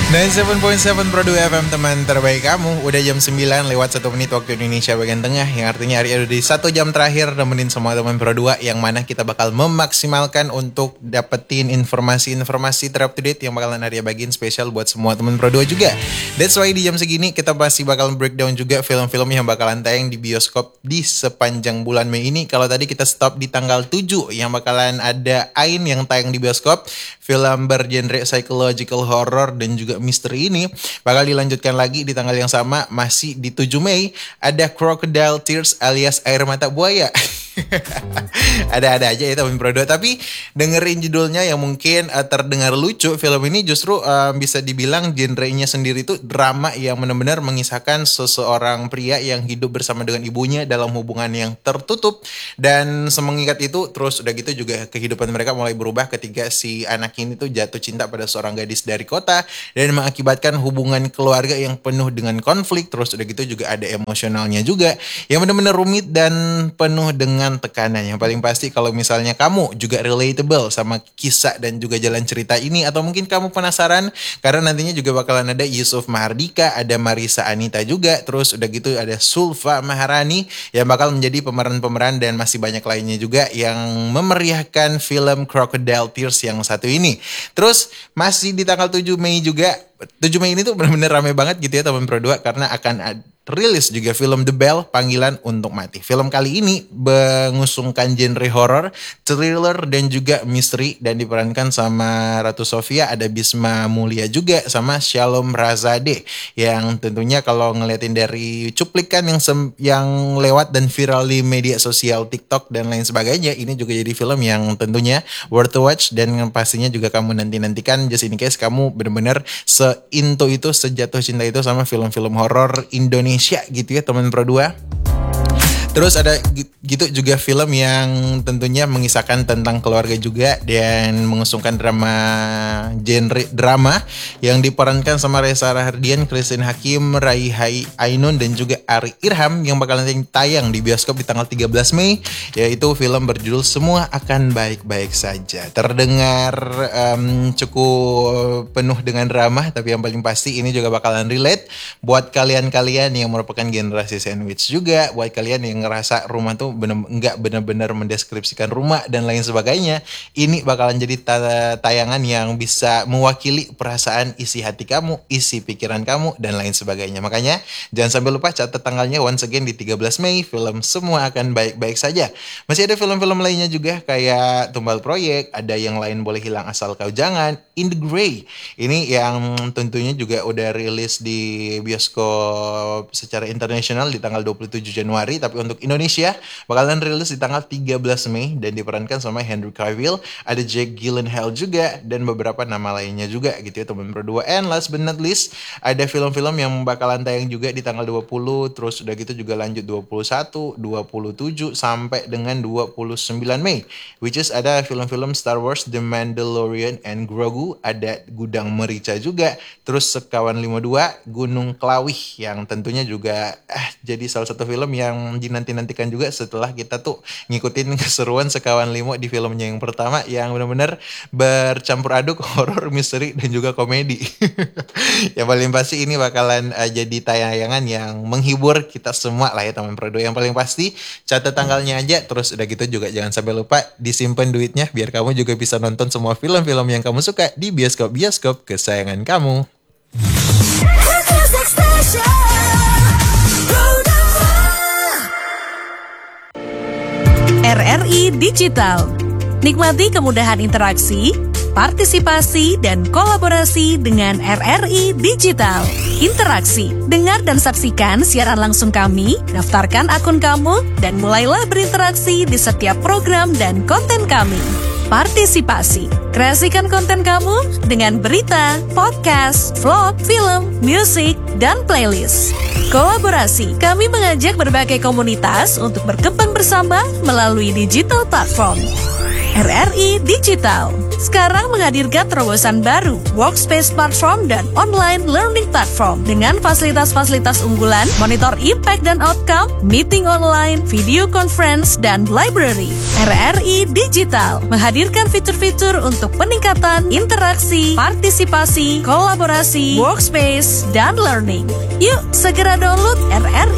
97.7 Pro 2 FM, teman terbaik kamu. Udah jam 9 lewat 1 menit waktu Indonesia bagian tengah, yang artinya hari ini di 1 jam terakhir nemenin semua teman Pro 2, yang mana kita bakal memaksimalkan untuk dapetin informasi-informasi terupdate yang bakalan Arya bagiin spesial buat semua teman Pro 2 juga. That's why di jam segini kita pasti bakal breakdown juga film-film yang bakalan tayang di bioskop di sepanjang bulan Mei ini. Kalau tadi kita stop di tanggal 7 yang bakalan ada Ain yang tayang di bioskop, film bergenre psychological horror dan juga misteri ini bakal dilanjutkan lagi di tanggal yang sama, masih di 7 Mei ada Crocodile Tears alias air mata buaya. Ada-ada aja ya teman Pro 2, tapi dengerin judulnya yang mungkin terdengar lucu. Film ini justru bisa dibilang genrenya sendiri itu drama yang benar-benar mengisahkan seseorang pria yang hidup bersama dengan ibunya dalam hubungan yang tertutup, dan semengikat itu terus udah gitu juga kehidupan mereka mulai berubah ketika si anak ini tuh jatuh cinta pada seorang gadis dari kota dan mengakibatkan hubungan keluarga yang penuh dengan konflik. Terus udah gitu juga ada emosionalnya juga yang benar-benar rumit dan penuh dengan tekanan. Yang paling pasti kalau misalnya kamu juga relatable sama kisah dan juga jalan cerita ini, atau mungkin kamu penasaran karena nantinya juga bakalan ada Yusuf Mahardika, ada Marisa Anita juga, terus udah gitu ada Sulfa Maharani yang bakal menjadi pemeran-pemeran, dan masih banyak lainnya juga yang memeriahkan film Crocodile Tears yang satu ini. Terus masih di tanggal 7 Mei juga. 7 Mei ini tuh benar-benar rame banget gitu ya teman Pro 2, karena akan rilis juga film The Bell, Panggilan Untuk Mati. Film kali ini mengusungkan genre horror, thriller dan juga misteri, dan diperankan sama Ratu Sofia, ada Bisma Mulia juga sama Shalom Razade, yang tentunya kalau ngeliatin dari cuplikan yang lewat dan viral di media sosial TikTok dan lain sebagainya, ini juga jadi film yang tentunya worth to watch, dan pastinya juga kamu nantikan just in case kamu benar-benar seinto itu, sejatuh cinta itu sama film-film horor Indonesia gitu ya teman Pro 2. Terus ada gitu juga film yang tentunya mengisahkan tentang keluarga juga dan mengusungkan genre drama yang diperankan sama Reza Rahardian, Christine Hakim, Raihai Ainun dan juga Ari Irham, yang bakalan tayang di bioskop di tanggal 13 Mei, yaitu film berjudul Semua Akan Baik-Baik Saja. Terdengar cukup penuh dengan drama, tapi yang paling pasti ini juga bakalan relate buat kalian-kalian yang merupakan generasi sandwich juga, buat kalian yang ngerasa rumah tuh nggak benar-benar mendeskripsikan rumah dan lain sebagainya. Ini bakalan jadi tayangan yang bisa mewakili perasaan isi hati kamu, isi pikiran kamu dan lain sebagainya. Makanya jangan sampai lupa catat tanggalnya once again di 13 Mei, film Semua Akan Baik-Baik Saja. Masih ada film-film lainnya juga kayak Tumbal Proyek, ada Yang Lain Boleh Hilang Asal Kau Jangan, In the Grey. Ini yang tentunya juga udah rilis di bioskop secara internasional di tanggal 27 Januari, tapi untuk Indonesia bakalan rilis di tanggal 13 Mei dan diperankan sama Henry Cavill, ada Jake Gyllenhaal juga dan beberapa nama lainnya juga gitu ya teman Pro 2. And last but not least ada film-film yang bakalan tayang juga di tanggal 20, terus udah gitu juga lanjut 21, 27 sampai dengan 29 Mei, which is ada film-film Star Wars, The Mandalorian and Grogu, ada Gudang Merica juga, terus Sekawan 52, Gunung Kelawih, yang tentunya juga jadi salah satu film yang nantikan juga setelah kita tuh ngikutin keseruan Sekawan 5 di filmnya yang pertama, yang benar-benar bercampur aduk horor, misteri dan juga komedi. Yang paling pasti ini bakalan jadi tayangan yang menghibur kita semua lah ya teman Pro 2. Yang paling pasti catat tanggalnya aja, terus udah gitu juga jangan sampai lupa disimpan duitnya biar kamu juga bisa nonton semua film-film yang kamu suka di bioskop-bioskop kesayangan kamu. RRI Digital. Nikmati kemudahan interaksi, partisipasi, dan kolaborasi dengan RRI Digital. Interaksi, dengar dan saksikan siaran langsung kami, daftarkan akun kamu, dan mulailah berinteraksi di setiap program dan konten kami. Partisipasi, kreasikan konten kamu dengan berita, podcast, vlog, film, musik, dan playlist. Kolaborasi, kami mengajak berbagai komunitas untuk berkembang bersama melalui digital platform. RRI Digital sekarang menghadirkan terobosan baru, Workspace Platform dan Online Learning Platform dengan fasilitas-fasilitas unggulan, monitor impact dan outcome, meeting online, video conference, dan library. RRI Digital menghadirkan fitur-fitur untuk peningkatan interaksi, partisipasi, kolaborasi, workspace, dan learning. Yuk segera download RRI